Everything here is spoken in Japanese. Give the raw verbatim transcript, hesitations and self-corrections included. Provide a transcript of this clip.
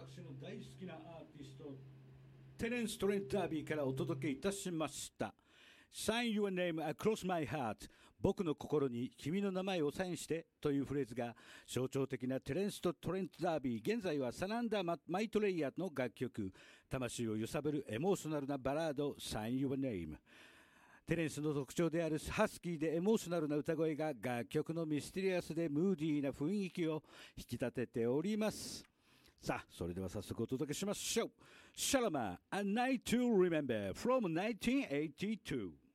私の大好きなアーティストテレンス・トレント・ダービーからお届けいたしました。 Sign your name across my heart、 僕の心に君の名前をサインしてというフレーズが象徴的なテレンスとトレント・ダービー。現在はサナンダー・マイトレイヤーの楽曲、魂を揺さぶるエモーショナルなバラード Sign your name。 テレンスの特徴であるハスキーでエモーショナルな歌声が楽曲のミステリアスでムーディーな雰囲気を引き立てております。さあ、それでは早速お届けしましょう。シャラマン A Night to Remember from ナインティーンエイティーツー